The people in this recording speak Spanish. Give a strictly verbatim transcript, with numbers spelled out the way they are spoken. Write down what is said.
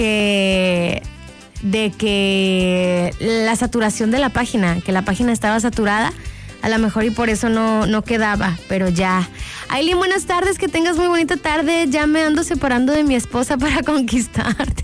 que, de que la saturación de la página, que la página estaba saturada, a lo mejor y por eso no, no quedaba, pero ya. Aileen, buenas tardes, que tengas muy bonita tarde. Ya me ando separando de mi esposa para conquistarte.